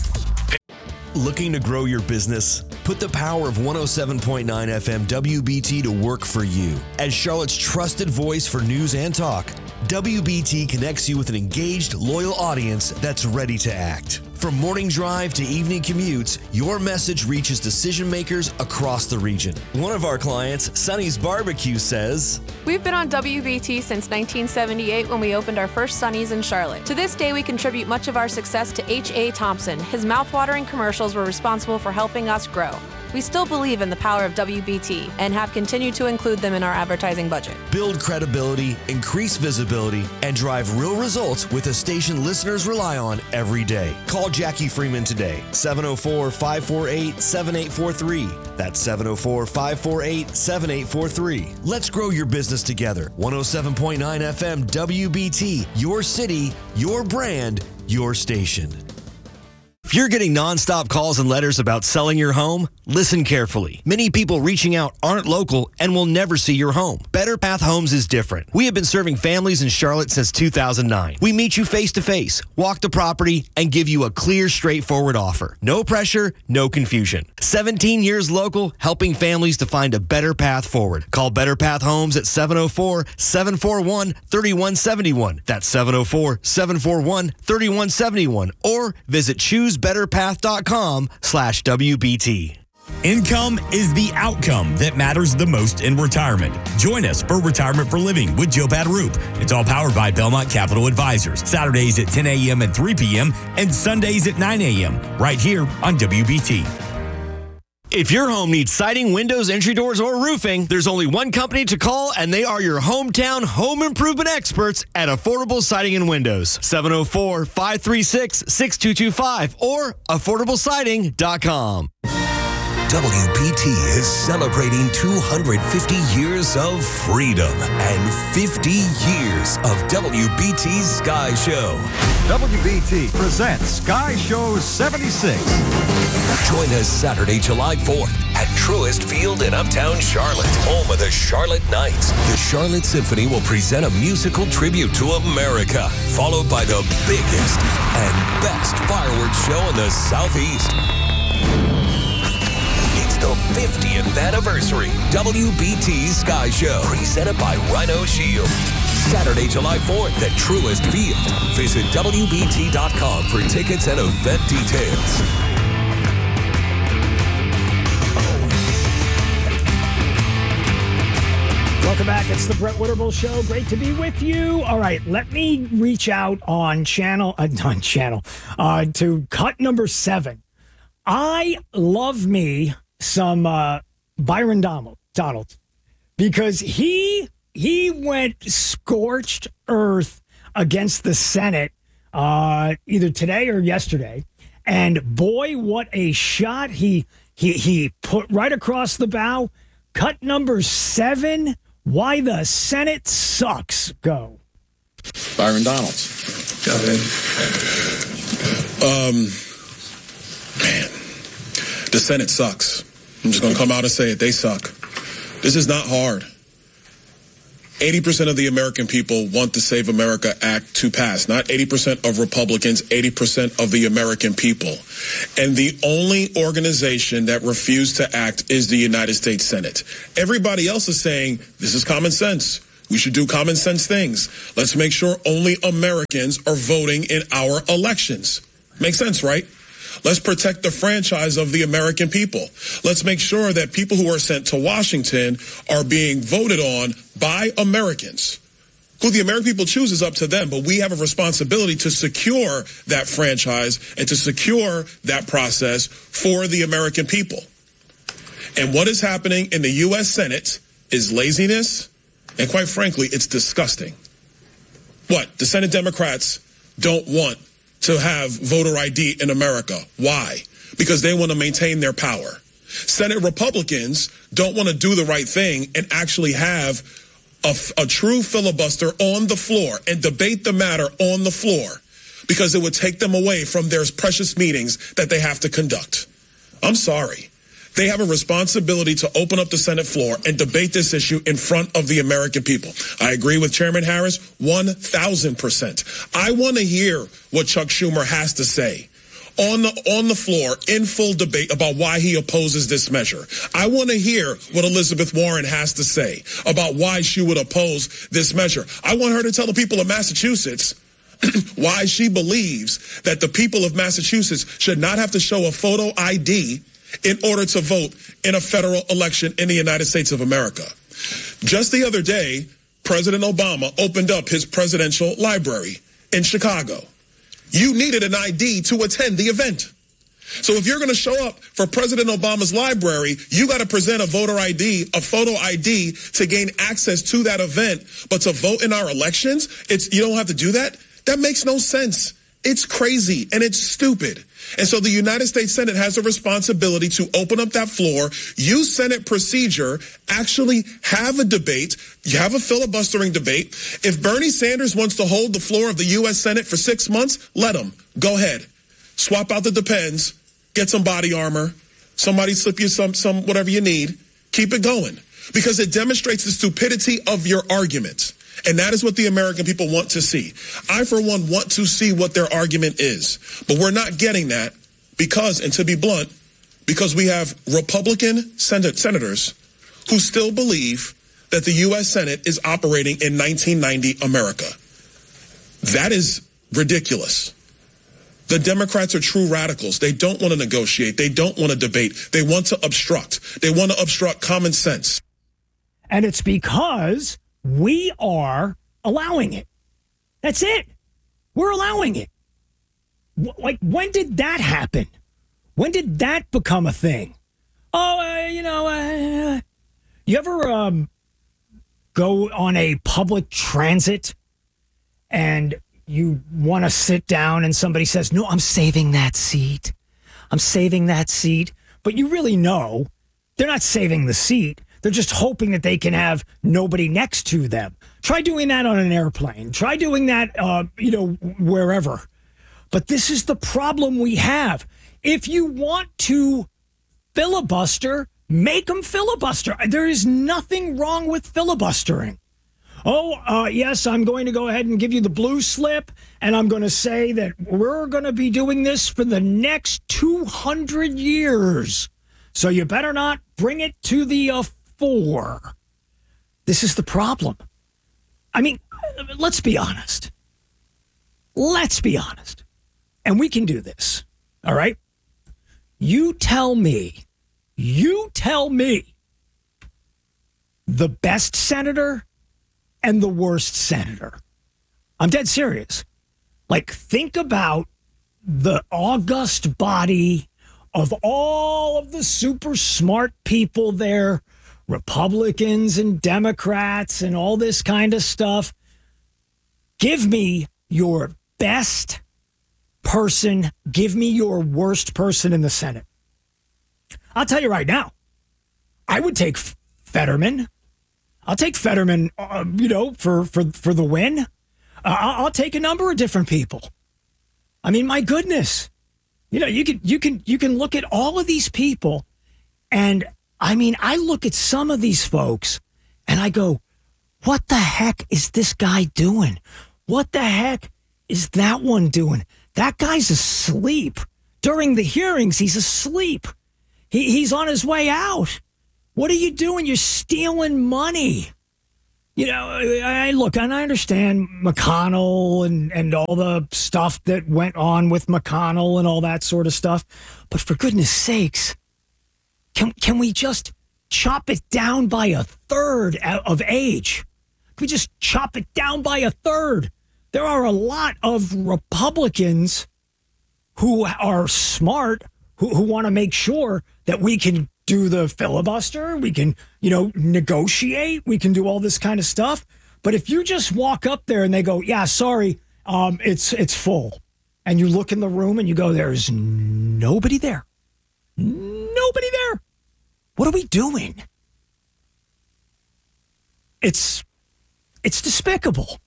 Looking to grow your business? Put the power of one oh seven point nine F M W B T to work for you. As Charlotte's trusted voice for news and talk, W B T connects you with an engaged, loyal audience that's ready to act. From morning drive to evening commutes, your message reaches decision makers across the region. One of our clients, Sonny's Barbecue, says, "We've been on W B T since nineteen seventy-eight when we opened our first Sonny's in Charlotte. To this day, we contribute much of our success to H A. Thompson. His mouthwatering commercials were responsible for helping us grow. We still believe in the power of W B T and have continued to include them in our advertising budget. Build credibility, increase visibility, and drive real results with a station listeners rely on every day. Call Jackie Freeman today, seven oh four, five four eight, seven eight four three. That's seven oh four, five four eight, seven eight four three. Let's grow your business together. one oh seven point nine F M W B T, your city, your brand, your station. If you're getting nonstop calls and letters about selling your home, listen carefully. Many people reaching out aren't local and will never see your home. Better Path Homes is different. We have been serving families in Charlotte since two thousand nine. We meet you face to face, walk the property, and give you a clear, straightforward offer. No pressure, no confusion. seventeen years local, helping families to find a better path forward. Call Better Path Homes at seven oh four, seven four one, three one seven one. That's seven oh four, seven four one, three one seven one. Or visit choose better path dot com slash W B T. Income is the outcome that matters the most in retirement. Join us for Retirement for Living with Joe Padarup. It's all powered by Belmont Capital Advisors. Saturdays at ten a.m. and three p.m. and Sundays at nine a.m. right here on W B T. If your home needs siding, windows, entry doors, or roofing, there's only one company to call, and they are your hometown home improvement experts at Affordable Siding and Windows. seven oh four, five three six, six two two five or affordable siding dot com. W B T is celebrating two hundred fifty years of freedom and fifty years of W B T's Sky Show. W B T presents Sky Show seventy-six. Join us Saturday, July fourth at Truist Field in Uptown Charlotte, home of the Charlotte Knights. The Charlotte Symphony will present a musical tribute to America, followed by the biggest and best fireworks show in the Southeast. It's the fiftieth anniversary W B T Sky Show, presented by Rhino Shield. Saturday, July fourth at Truist Field. Visit W B T dot com for tickets and event details. Welcome back. It's the Brett Winterble Show. Great to be with you. All right, let me reach out on channel, uh, on channel, uh, to cut number seven. I love me some uh, Byron Donald, Donald because he he went scorched earth against the Senate uh, either today or yesterday, and boy, what a shot he he he put right across the bow. Cut number seven why the Senate sucks. Go. Byron Donalds. Go ahead. Um, man, the Senate sucks. I'm just going to come out and say it. They suck. This is not hard. eighty percent of the American people want the Save America Act to pass. Not eighty percent of Republicans, eighty percent of the American people. And the only organization that refused to act is the United States Senate. Everybody else is saying, this is common sense. We should do common sense things. Let's make sure only Americans are voting in our elections. Makes sense, right? Let's protect the franchise of the American people. Let's make sure that people who are sent to Washington are being voted on by Americans. Who the American people choose is up to them, but we have a responsibility to secure that franchise and to secure that process for the American people. And what is happening in the U S Senate is laziness, and quite frankly, it's disgusting. What? The Senate Democrats don't want to have voter I D in America. Why? Because they want to maintain their power. Senate Republicans don't want to do the right thing and actually have a, a true filibuster on the floor and debate the matter on the floor, because it would take them away from their precious meetings that they have to conduct. I'm sorry. They have a responsibility to open up the Senate floor and debate this issue in front of the American people. I agree with Chairman Harris one thousand percent. I want to hear what Chuck Schumer has to say on the on the floor in full debate about why he opposes this measure. I want to hear what Elizabeth Warren has to say about why she would oppose this measure. I want her to tell the people of Massachusetts why she believes that the people of Massachusetts should not have to show a photo I D in order to vote in a federal election in the United States of America. Just the other day, President Obama opened up his presidential library in Chicago. You needed an I D to attend the event. So if you're going to show up for President Obama's library, you got to present a voter I D, a photo I D to gain access to that event. But to vote in our elections, it's you don't have to do that? That makes no sense. It's crazy and it's stupid. And so the United States Senate has a responsibility to open up that floor, use Senate procedure, actually have a debate, you have a filibustering debate. If Bernie Sanders wants to hold the floor of the U S Senate for six months, let him. Go ahead. Swap out the Depends, get some body armor, somebody slip you some, some whatever you need. Keep it going, because it demonstrates the stupidity of your argument. And that is what the American people want to see. I, for one, want to see what their argument is. But we're not getting that because, and to be blunt, because we have Republican Senate senators who still believe that the U S Senate is operating in nineteen ninety America. That is ridiculous. The Democrats are true radicals. They don't want to negotiate. They don't want to debate. They want to obstruct. They want to obstruct common sense. And it's because we are allowing it. That's it. We're allowing it. Like, when did that happen? When did that become a thing? Oh, uh, you know, uh, you ever um, go on a public transit and you want to sit down and somebody says, no, I'm saving that seat. I'm saving that seat. But you really know they're not saving the seat. They're just hoping that they can have nobody next to them. Try doing that on an airplane. Try doing that, uh, you know, wherever. But this is the problem we have. If you want to filibuster, make them filibuster. There is nothing wrong with filibustering. Oh, uh, yes, I'm going to go ahead and give you the blue slip, and I'm going to say that we're going to be doing this for the next two hundred years. So you better not bring it to the uh, fore. This is the problem. I mean, let's be honest. Let's be honest. And we can do this, all right? You tell me, you tell me the best senator and the worst senator. I'm dead serious. Like, think about the august body of all of the super smart people there, Republicans and Democrats and all this kind of stuff. Give me your best person. Give me your worst person in the Senate. I'll tell you right now, I would take Fetterman. I'll take Fetterman, uh, you know, for, for, for the win. Uh, I'll, I'll take a number of different people. I mean, my goodness. You know, you can, you can, you can look at all of these people, and I mean, I look at some of these folks and I go, what the heck is this guy doing? What the heck is that one doing? That guy's asleep. During the hearings, he's asleep. He, he's on his way out. What are you doing? You're stealing money. You know, I look, and I understand McConnell and, and all the stuff that went on with McConnell and all that sort of stuff. But for goodness sakes, can can we just chop it down by a third of age? Can we just chop it down by a third? There are a lot of Republicans who are smart, who, who want to make sure that we can do the filibuster, we can, you know, negotiate, we can do all this kind of stuff. But if you just walk up there and they go, yeah, sorry, um, it's it's full, and you look in the room and you go, there's nobody there. Nobody there. What are we doing? It's it's despicable.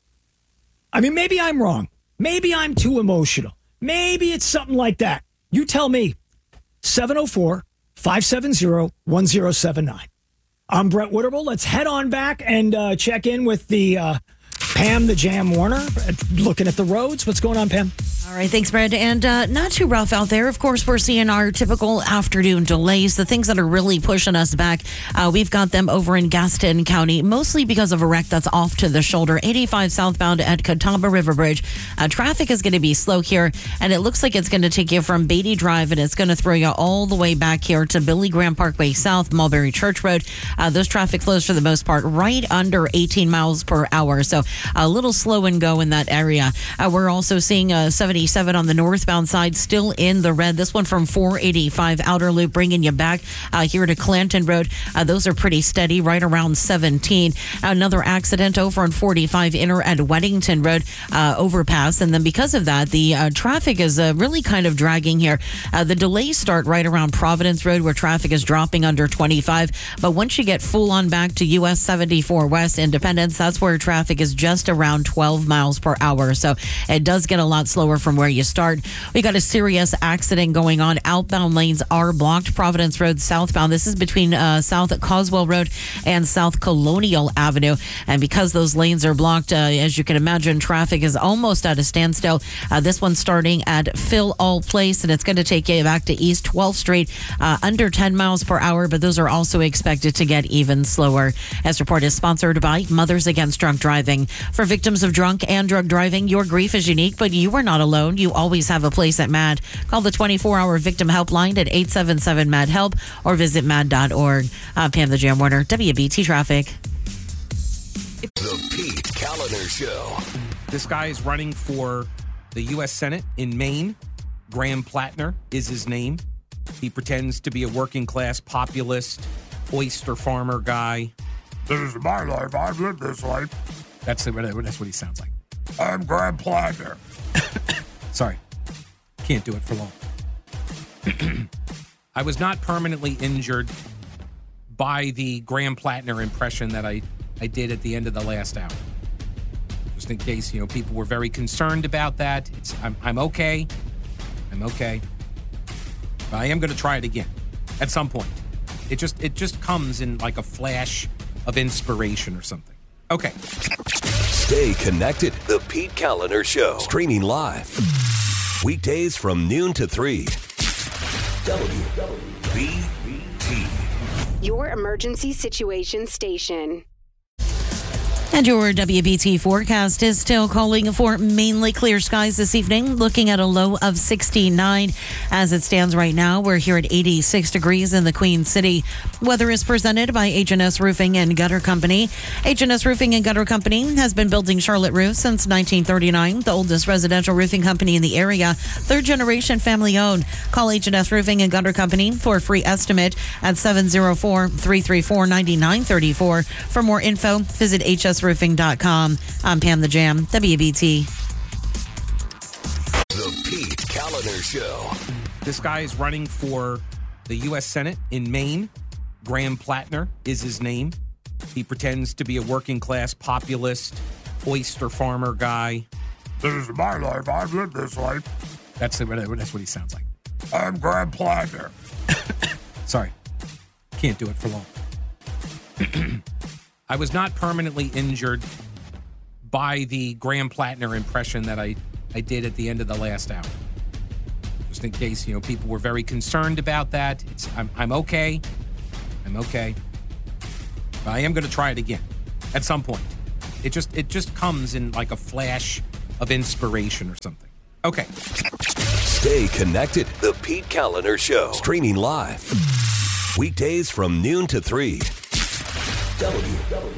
I mean, maybe I'm wrong. Maybe I'm too emotional. Maybe it's something like that. You tell me. seven oh four, five seven zero, one zero seven nine. I'm Brett Witterable. Let's head on back and uh, check in with the uh, Pam the Jam Warner, looking at the roads. What's going on, Pam? All right, thanks, Brad. And uh, not too rough out there. Of course, we're seeing our typical afternoon delays, the things that are really pushing us back. Uh, we've got them over in Gaston County, mostly because of a wreck that's off to the shoulder. eighty-five southbound at Catawba River Bridge. Uh, traffic is going to be slow here, and it looks like it's going to take you from Beatty Drive, and it's going to throw you all the way back here to Billy Graham Parkway South, Mulberry Church Road. Uh, those traffic flows, for the most part, right under eighteen miles per hour. So a little slow and go in that area. Uh, we're also seeing a seventy-seven on the northbound side, still in the red. This one from four eighty-five Outer Loop, bringing you back uh, here to Clanton Road. Uh, those are pretty steady, right around seventeen. Another accident over on forty-five Inner at Weddington Road uh, overpass. And then because of that, the uh, traffic is uh, really kind of dragging here. Uh, the delays start right around Providence Road, where traffic is dropping under twenty-five. But once you get full on back to U S seventy-four West Independence, that's where traffic is just around twelve miles per hour. So it does get a lot slower from where you start. We got a serious accident going on. Outbound lanes are blocked. Providence Road southbound. This is between uh, South Coswell Road and South Colonial Avenue. And because those lanes are blocked, uh, as you can imagine, traffic is almost at a standstill. Uh, this one's starting at Phil All Place, and it's going to take you back to East twelfth Street, uh, under ten miles per hour, but those are also expected to get even slower. This report is sponsored by Mothers Against Drunk Driving. For victims of drunk and drug driving, your grief is unique, but you are not alone. You always have a place at MAD. Call the twenty-four hour victim helpline at eight seven seven MAD HELP or visit mad dot org. I'm Pam the Jam Warner, W B T Traffic. The Pete Kaliner Show. This guy is running for the U S Senate in Maine. Graham Plattner is his name. He pretends to be a working class populist, oyster farmer guy. This is my life. I've lived this life. That's, the, that's what he sounds like. I'm Graham Plattner. Sorry. Can't do it for long. I was not permanently injured by the Graham Plattner impression that I, I did at the end of the last hour. Just in case, you know, people were very concerned about that. It's I'm, I'm okay. I'm okay. But I am going to try it again at some point. It just it just comes in like a flash of inspiration or something. Okay. Stay connected. The Pete Kaliner Show. Streaming live. Weekdays from noon to three. W B T. Your emergency situation station. And your W B T forecast is still calling for mainly clear skies this evening, looking at a low of sixty-nine. As it stands right now, we're here at eighty-six degrees in the Queen City. Weather is presented by H and S Roofing and Gutter Company. H and S Roofing and Gutter Company has been building Charlotte roofs since nineteen thirty-nine, the oldest residential roofing company in the area, third generation family owned. Call H and S Roofing and Gutter Company for a free estimate at seven oh four, three three four, nine nine three four. For more info, visit H S roofing dot com. I'm Pam the Jam, W B T. The Pete Kaliner Show. This guy is running for the U S Senate in Maine. Graham Plattner is his name. He pretends to be a working class populist, oyster farmer guy. This is my life. I've lived this life. That's that's what he sounds like. I'm Graham Plattner. Sorry, can't do it for long. I was not permanently injured by the Graham Plattner impression that I, I did at the end of the last hour. Just in case, you know, people were very concerned about that. It's I'm I'm okay. I'm okay. But I am going to try it again at some point. It just it just comes in like a flash of inspiration or something. Okay. Stay connected. The Pete Kaliner Show. Streaming live. Weekdays from noon to three. W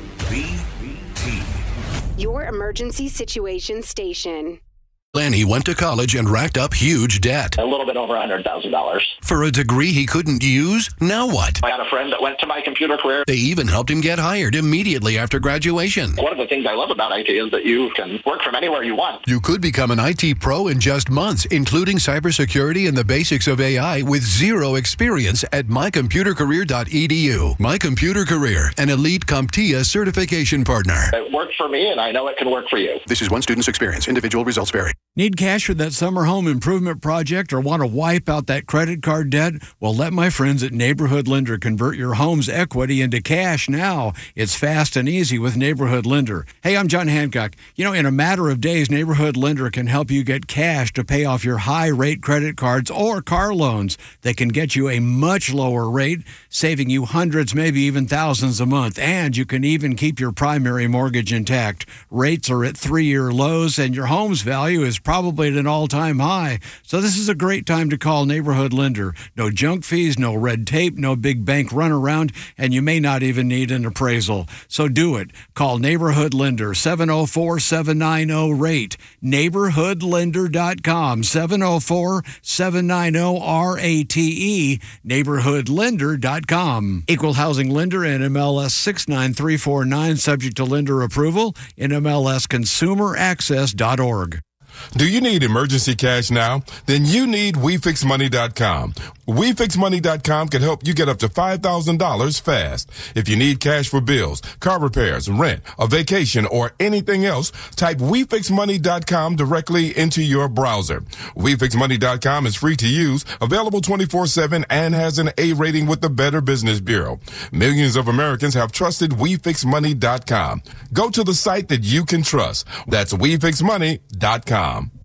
B T. Your emergency situation station. Lanny went to college and racked up huge debt. A little bit over one hundred thousand dollars. For a degree he couldn't use? Now what? I had a friend that went to my computer career. They even helped him get hired immediately after graduation. One of the things I love about I T is that you can work from anywhere you want. You could become an I T pro in just months, including cybersecurity and the basics of A I with zero experience at my computer career dot e d u. My Computer Career, an elite CompTIA certification partner. It worked for me, and I know it can work for you. This is one student's experience. Individual results vary. Need cash for that summer home improvement project or want to wipe out that credit card debt? Well, let my friends at Neighborhood Lender convert your home's equity into cash now. It's fast and easy with Neighborhood Lender. Hey, I'm John Hancock. You know, in a matter of days, Neighborhood Lender can help you get cash to pay off your high-rate credit cards or car loans. They can get you a much lower rate, saving you hundreds, maybe even thousands a month. And you can even keep your primary mortgage intact. Rates are at three-year lows, and your home's value is probably at an all-time high. So this is a great time to call Neighborhood Lender. No junk fees, no red tape, no big bank runaround, and you may not even need an appraisal. So do it. Call Neighborhood Lender, seven oh four, seven nine oh, rate. neighborhood lender dot com, seven oh four, seven nine oh, R A T E, neighborhood lender dot com. Equal housing lender in M L S six nine three four nine, subject to lender approval, in M L S consumer access dot org. Do you need emergency cash now? Then you need we fix money dot com. we fix money dot com can help you get up to five thousand dollars fast. If you need cash for bills, car repairs, rent, a vacation, or anything else, type we fix money dot com directly into your browser. we fix money dot com is free to use, available twenty-four seven, and has an A rating with the Better Business Bureau. Millions of Americans have trusted we fix money dot com. Go to the site that you can trust. That's we fix money dot com.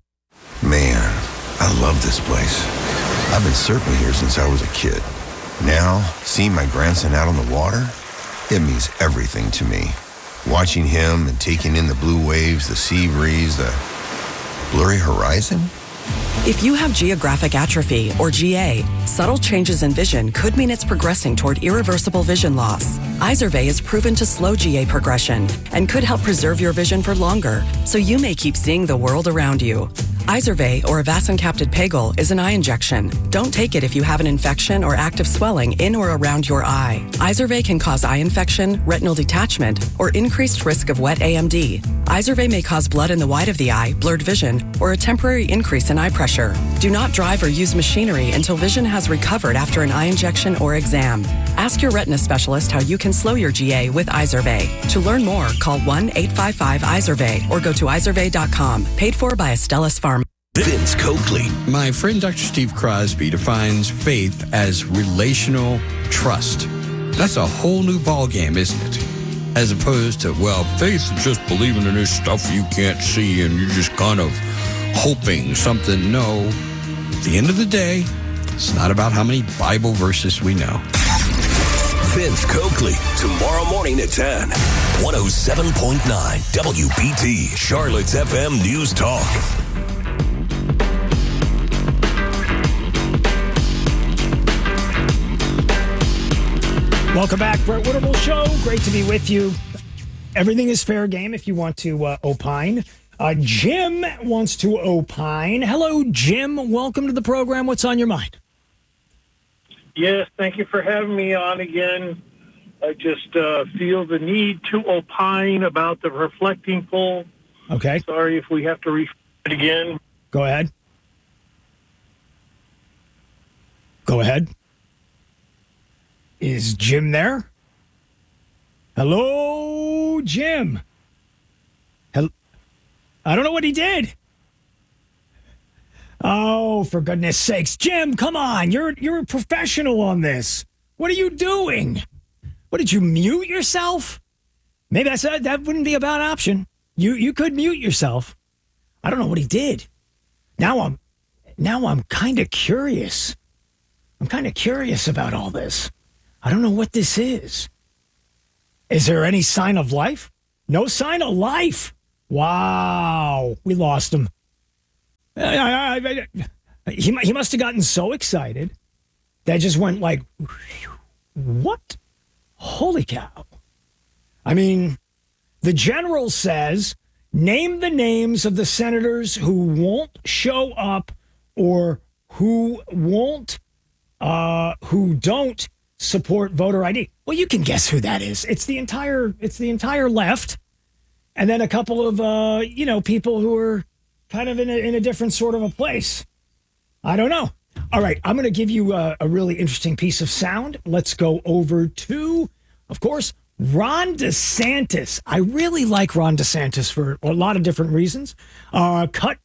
Man, I love this place. I've been surfing here since I was a kid. Now, seeing my grandson out on the water, it means everything to me. Watching him and taking in the blue waves, the sea breeze, the blurry horizon. If you have geographic atrophy, or G A, subtle changes in vision could mean it's progressing toward irreversible vision loss. Izervay is proven to slow G A progression and could help preserve your vision for longer, so you may keep seeing the world around you. Izervay, or avacincaptad pegol, is an eye injection. Don't take it if you have an infection or active swelling in or around your eye. Izervay can cause eye infection, retinal detachment, or increased risk of wet A M D. Izervay may cause blood in the white of the eye, blurred vision, or a temporary increase in eye pressure. Do not drive or use machinery until vision has recovered after an eye injection or exam. Ask your retina specialist how you can slow your G A with Izervay. To learn more, call one eight five five Izervay or go to izervay dot com. Paid for by Astellas Pharma. Vince Coakley. My friend Doctor Steve Crosby defines faith as relational trust. That's a whole new ballgame, isn't it? As opposed to, well, faith is just believing in this stuff you can't see and you're just kind of hoping something. No. At the end of the day, it's not about how many Bible verses we know. Vince Coakley, tomorrow morning at ten. one oh seven point nine W B T, Charlotte's F M News Talk. Welcome back, Brett Winterble Show. Great to be with you. Everything is fair game if you want to uh, opine. Uh, Jim wants to opine. Hello, Jim. Welcome to the program. What's on your mind? Yes, thank you for having me on again. I just uh, feel the need to opine about the reflecting poll. Okay. Sorry if we have to read it again. Go ahead. Go ahead. Is Jim there? Hello, Jim. Hel- I don't know what he did. Oh, for goodness sakes. Jim, come on. You're you're a professional on this. What are you doing? What, did you mute yourself? Maybe that's a, that wouldn't be a bad option. You you could mute yourself. I don't know what he did. Now I'm now I'm kind of curious. I'm kind of curious about all this. I don't know what this is. Is there any sign of life? No sign of life. Wow, we lost him. I, I, I, he he must have gotten so excited that just went like, what? Holy cow! I mean, the general says, name the names of the senators who won't show up or who won't, uh, who don't support voter I D. Well, you can guess who that is. It's the entire, it's the entire left, and then a couple of, uh, you know, people who are kind of in a, in a different sort of a place. I don't know. All right, I'm going to give you a, a really interesting piece of sound. Let's go over to, of course, Ron DeSantis. I really like Ron DeSantis for a lot of different reasons. Uh, cut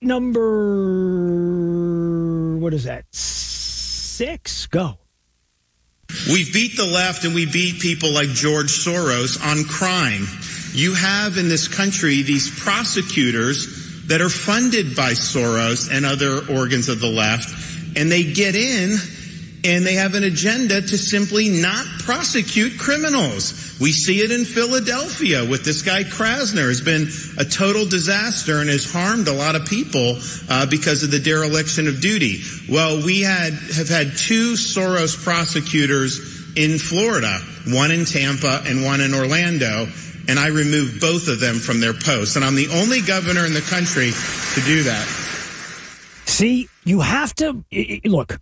number, what is that? Six? Go. We've beat the left and we beat people like George Soros on crime. You have in this country these prosecutors that are funded by Soros and other organs of the left, and they get in and they have an agenda to simply not prosecute criminals. We see it in Philadelphia with this guy Krasner. Has been a total disaster and has harmed a lot of people uh, because of the dereliction of duty. Well, we had have had two Soros prosecutors in Florida, one in Tampa and one in Orlando, and I removed both of them from their posts. And I'm the only governor in the country to do that. See, you have to look.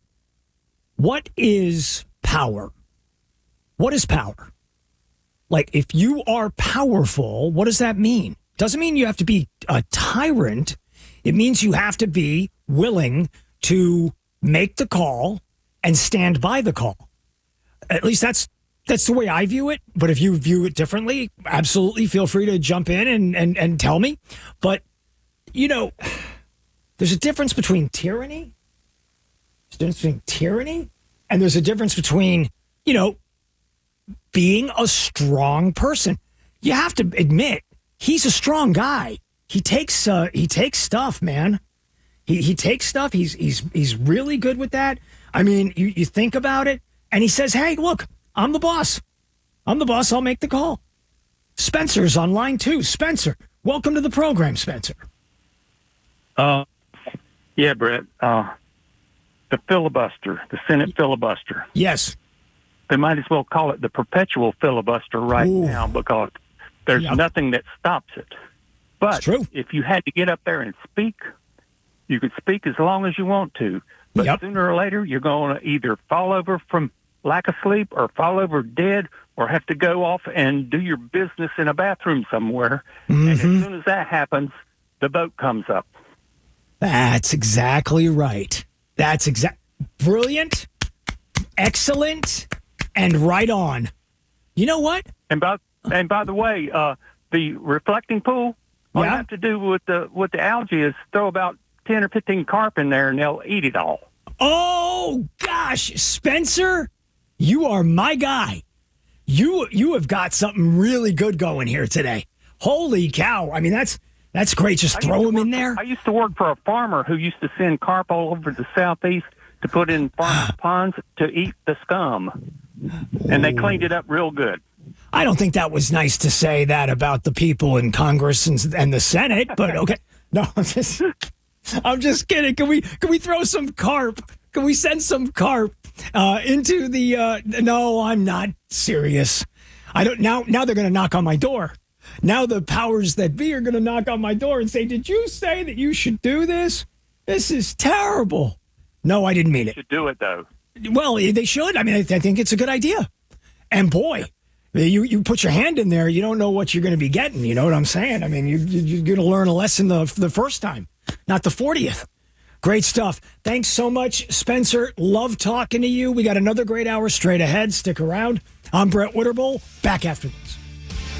What is power? What is power? Like, if you are powerful, what does that mean? Doesn't mean you have to be a tyrant. It means you have to be willing to make the call and stand by the call. At least that's that's the way I view it. But if you view it differently, absolutely feel free to jump in and, and, and tell me. But, you know, there's a difference between tyranny. There's a difference between tyranny, and there's a difference between, you know, being a strong person. You have to admit, he's a strong guy. He takes uh, he takes stuff, man. He he takes stuff. He's he's he's really good with that. I mean, you, you think about it, and he says, "Hey, look, I'm the boss. I'm the boss. I'll make the call." Spencer's on line two. Spencer, welcome to the program, Spencer. Uh, yeah, Brett. Uh, the filibuster, the Senate filibuster. Yes. They might as well call it the perpetual filibuster right Ooh. now, because there's Yep. nothing that stops it. But if you had to get up there and speak, you could speak as long as you want to. But Yep. sooner or later, you're going to either fall over from lack of sleep or fall over dead or have to go off and do your business in a bathroom somewhere. And as Mhm. soon as that happens, the vote comes up. That's exactly right. That's exact. Brilliant, excellent, and right on. You know what? And by and by the way, uh, the reflecting pool, all you Yeah. have to do with the with the algae is throw about ten or fifteen carp in there, and they'll eat it all. Oh gosh, Spencer, you are my guy. You you have got something really good going here today. Holy cow! I mean, that's that's great. Just I throw used to them in work there. for- I used to work for a farmer who used to send carp all over the southeast to put in farm ponds to eat the scum, and they cleaned it up real good. I don't think that was nice to say that about the people in Congress and, and the Senate, but okay. No, I'm just, I'm just kidding. Can we can we throw some carp? Can we send some carp uh, into the? Uh, no, I'm not serious. I don't now. Now they're going to knock on my door. Now the powers that be are going to knock on my door and say, "Did you say that you should do this? This is terrible." No, I didn't mean it. Should do it though. Well, they should. I mean, I, I think it's a good idea. And boy, you you put your hand in there, you don't know what you're going to be getting. You know what I'm saying? I mean, you, you're going to learn a lesson the the first time, not the fortieth. Great stuff. Thanks so much, Spencer. Love talking to you. We got another great hour straight ahead. Stick around. I'm Brett Witterbull. Back after this.